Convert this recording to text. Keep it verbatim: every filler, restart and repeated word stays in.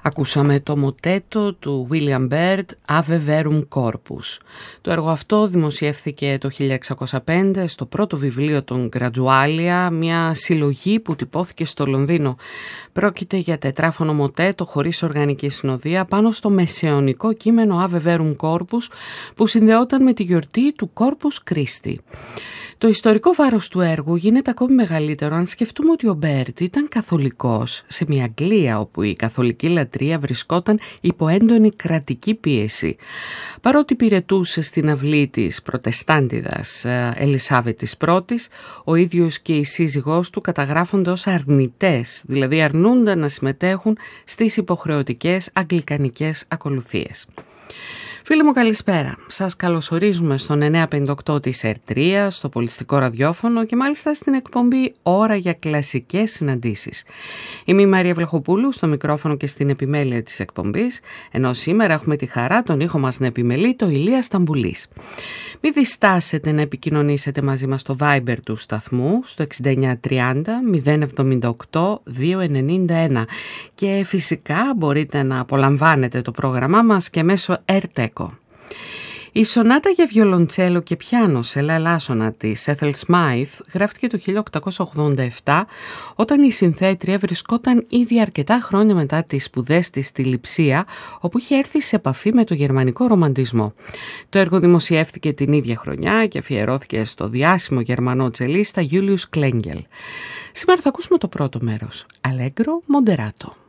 Ακούσαμε το μοτέτο του William Byrd, Ave Verum Corpus. Το έργο αυτό δημοσιεύθηκε το χίλια εξακόσια πέντε στο πρώτο βιβλίο των Gradualia, μια συλλογή που τυπώθηκε στο Λονδίνο. Πρόκειται για τετράφωνο μοτέτο χωρίς οργανική συνοδεία πάνω στο μεσαιωνικό κείμενο Ave Verum Corpus που συνδεόταν με τη γιορτή του Corpus Christi. Το ιστορικό βάρος του έργου γίνεται ακόμη μεγαλύτερο αν σκεφτούμε ότι ο Μπέρντ ήταν καθολικός σε μια Αγγλία όπου η καθολική λατρεία βρισκόταν υπό έντονη κρατική πίεση. Παρότι υπηρετούσε στην αυλή της προτεστάντιδας Ελισάβετης πρώτης, ο ίδιος και η σύζυγός του καταγράφονται ως αρνητές, δηλαδή αρνούνταν να συμμετέχουν στις υποχρεωτικές αγγλικανικές ακολουθίες. Φίλοι μου, καλησπέρα. Σας καλωσορίζουμε στον εννιακόσια πενήντα οκτώ της ερ τρία, στο Πολιστικό Ραδιόφωνο και μάλιστα στην εκπομπή Ώρα για Κλασικές Συναντήσεις. Είμαι η Μαρία Βλαχοπούλου στο μικρόφωνο και στην επιμέλεια της εκπομπής, ενώ σήμερα έχουμε τη χαρά τον ήχο μας να επιμελεί το Ηλία Σταμπουλής. Μην διστάσετε να επικοινωνήσετε μαζί μας στο Viber του σταθμού στο εξήντα εννιά τριάντα μηδέν εβδομήντα οκτώ διακόσια ενενήντα ένα και φυσικά μπορείτε να απολαμβάνετε το πρόγραμμά μας και μέσω AirTeco. Η σονάτα για βιολοντσέλο και πιάνο σε λα ελάσσονα της Ethel Smyth γράφτηκε το χίλια οκτακόσια ογδόντα επτά όταν η συνθέτρια βρισκόταν ήδη αρκετά χρόνια μετά τις σπουδές της στη Λειψία, όπου είχε έρθει σε επαφή με το γερμανικό ρομαντισμό. Το έργο δημοσιεύτηκε την ίδια χρονιά και αφιερώθηκε στο διάσημο γερμανό τσελίστα Julius Klengel. Σήμερα θα ακούσουμε το πρώτο μέρος, Allegro Moderato.